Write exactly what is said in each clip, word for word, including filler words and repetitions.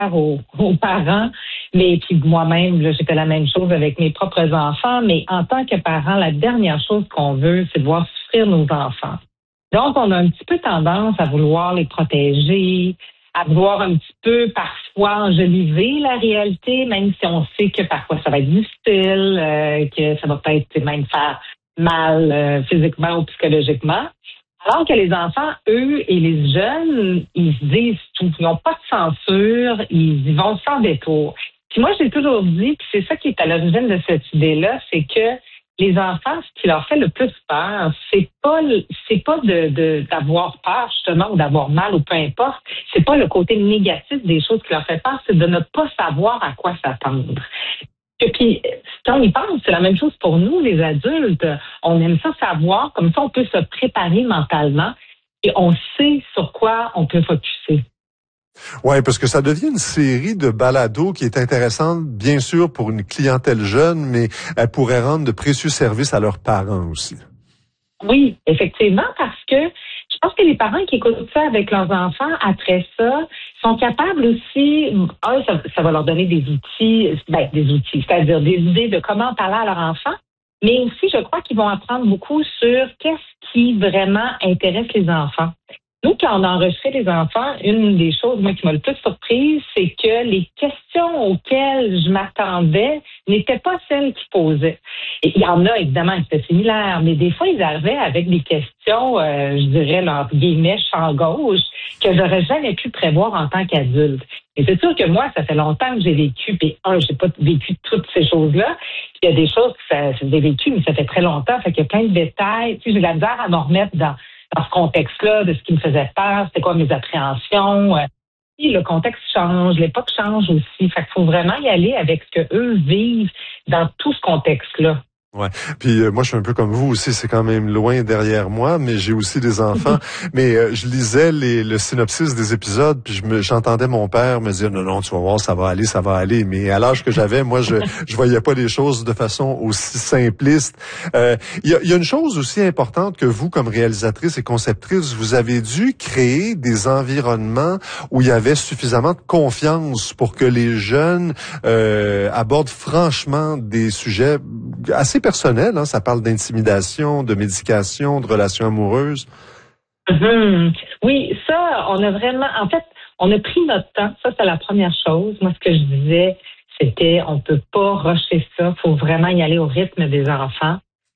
aux, aux parents, mais puis moi-même, là, j'ai fait la même chose avec mes propres enfants, mais en tant que parent, la dernière chose qu'on veut, c'est de voir souffrir nos enfants. Donc, on a un petit peu tendance à vouloir les protéger, à vouloir un petit peu parfois enjoliver la réalité, même si on sait que parfois ça va être difficile, euh, que ça va peut-être même faire mal euh, physiquement ou psychologiquement. Alors que les enfants, eux, et les jeunes, ils se disent tout. Ils n'ont pas de censure, ils y vont sans détour. Puis moi, j'ai toujours dit, puis c'est ça qui est à l'origine de cette idée-là, c'est que les enfants, ce qui leur fait le plus peur, c'est pas c'est pas de, de d'avoir peur justement ou d'avoir mal ou peu importe. C'est pas le côté négatif des choses qui leur fait peur, c'est de ne pas savoir à quoi s'attendre. Et puis, quand on y pense, c'est la même chose pour nous, les adultes. On aime ça savoir, comme ça on peut se préparer mentalement et on sait sur quoi on peut focuser. Oui, parce que ça devient une série de balados qui est intéressante, bien sûr, pour une clientèle jeune, mais elle pourrait rendre de précieux services à leurs parents aussi. Oui, effectivement, parce que je pense que les parents qui écoutent ça avec leurs enfants, après ça, sont capables aussi, un, ça, ça va leur donner des outils, ben, des outils, c'est-à-dire des idées de comment parler à leur enfant, mais aussi, je crois qu'ils vont apprendre beaucoup sur qu'est-ce qui vraiment intéresse les enfants. Nous, quand on a enregistré les enfants, une des choses, moi, qui m'a le plus surprise, c'est que les questions auxquelles je m'attendais n'étaient pas celles qu'ils posaient. Et il y en a, évidemment, qui étaient similaires, mais des fois, ils arrivaient avec des questions, euh, je dirais, entre guillemets, champ gauche, que j'aurais jamais pu prévoir en tant qu'adulte. Et c'est sûr que moi, ça fait longtemps que j'ai vécu, puis un, j'ai pas vécu toutes ces choses-là. Puis il y a des choses que ça, j'ai vécu, mais ça fait très longtemps, fait qu'il y a plein de détails. Tu sais, j'ai de la misère à me remettre dans dans ce contexte-là, de ce qui me faisait peur, c'était quoi mes appréhensions. Et le contexte change, l'époque change aussi. Fait qu'il faut vraiment y aller avec ce que eux vivent dans tout ce contexte-là. Ouais. Puis euh, moi, je suis un peu comme vous aussi. C'est quand même loin derrière moi, mais j'ai aussi des enfants. mais euh, je lisais les, le synopsis des épisodes, puis je me, j'entendais mon père me dire non, non, tu vas voir, ça va aller, ça va aller. Mais à l'âge que j'avais, moi, je je voyais pas les choses de façon aussi simpliste. Euh, Il y, a, y a une chose aussi importante que vous, comme réalisatrice et conceptrice, vous avez dû créer des environnements où il y avait suffisamment de confiance pour que les jeunes euh, abordent franchement des sujets assez personnel, hein, ça parle d'intimidation, de médication, de relations amoureuses. Mmh. Oui, ça, on a vraiment, en fait, on a pris notre temps. Ça, c'est la première chose. Moi, ce que je disais, c'était, on peut pas rusher ça. Faut vraiment y aller au rythme des enfants.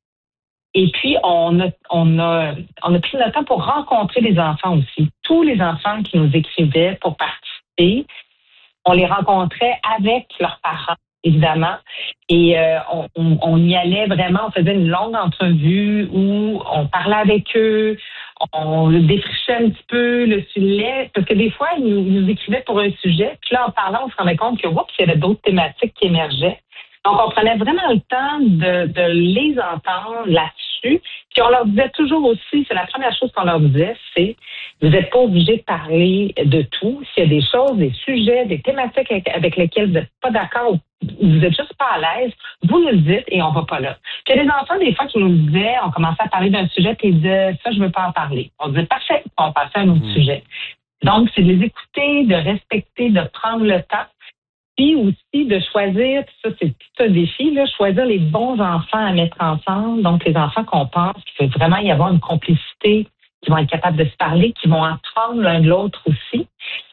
Et puis, on a, on a, on a pris notre temps pour rencontrer les enfants aussi. Tous les enfants qui nous écrivaient pour participer, on les rencontrait avec leurs parents, évidemment. Et euh, on, on, on y allait vraiment, on faisait une longue entrevue où on parlait avec eux, on défrichait un petit peu le sujet, parce que des fois, ils nous, ils nous écrivaient pour un sujet, puis là, en parlant, on se rendait compte que, oups, il y avait d'autres thématiques qui émergeaient. Donc, on prenait vraiment le temps de, de les entendre là-dessus. Puis on leur disait toujours aussi, c'est la première chose qu'on leur disait, c'est vous n'êtes pas obligés de parler de tout. S'il y a des choses, des sujets, des thématiques avec, avec lesquelles vous n'êtes pas d'accord ou vous n'êtes juste pas à l'aise, vous nous le dites et on va pas là. Puis il y a des enfants, des fois, qui nous disaient, on commençait à parler d'un sujet puis ils disaient, ça, je veux pas en parler. On disait, parfait, on passait à un autre mmh. sujet. Donc, c'est de les écouter, de respecter, de prendre le temps. Puis aussi de choisir, ça c'est tout un défi, là, choisir les bons enfants à mettre ensemble, donc les enfants qu'on pense qu'il peut vraiment y avoir une complicité, qui vont être capables de se parler, qui vont apprendre l'un de l'autre aussi.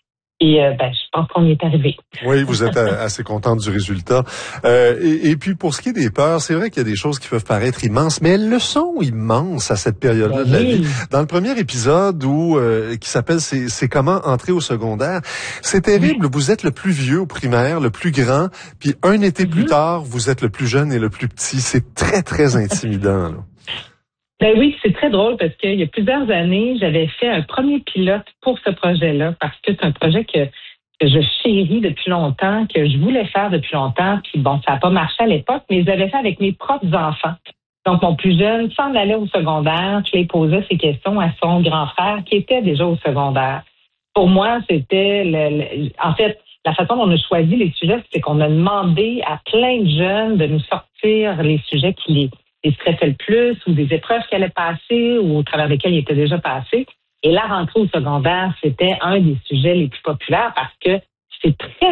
Et euh, ben, je pense qu'on y est arrivé. Oui, vous êtes assez contente du résultat. Euh, et, et puis, pour ce qui est des peurs, c'est vrai qu'il y a des choses qui peuvent paraître immenses, mais elles le sont immenses à cette période-là oui. de la vie. Dans le premier épisode, où euh, qui s'appelle c'est, c'est comment entrer au secondaire, c'est terrible. Oui. Vous êtes le plus vieux au primaire, le plus grand, puis un été mm-hmm. plus tard, vous êtes le plus jeune et le plus petit. C'est très, très intimidant, là. Ben oui, c'est très drôle parce qu'il y a plusieurs années, j'avais fait un premier pilote pour ce projet-là parce que c'est un projet que, que je chéris depuis longtemps, que je voulais faire depuis longtemps. Puis bon, ça n'a pas marché à l'époque, mais je l'avais fait avec mes propres enfants. Donc, mon plus jeune s'en allait au secondaire. Je lui posais ces questions à son grand frère qui était déjà au secondaire. Pour moi, c'était, le, le, en fait, la façon dont on a choisi les sujets, c'est qu'on a demandé à plein de jeunes de nous sortir les sujets qui les les stressait le plus ou des épreuves qu'elle allait passer ou au travers desquelles il était déjà passé. Et la rentrée au secondaire, c'était un des sujets les plus populaires parce que c'est très